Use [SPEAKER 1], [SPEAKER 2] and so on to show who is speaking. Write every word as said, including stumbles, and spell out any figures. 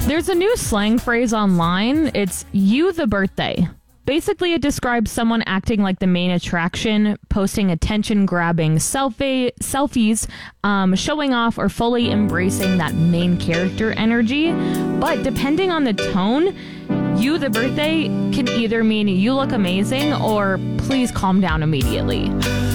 [SPEAKER 1] There's a new slang phrase online. It's you the birthday. Basically, it describes someone acting like the main attraction, posting attention-grabbing selfie, selfies, um, showing off, or fully embracing that main character energy. But depending on the tone, you the birthday can either mean you look amazing or please calm down immediately.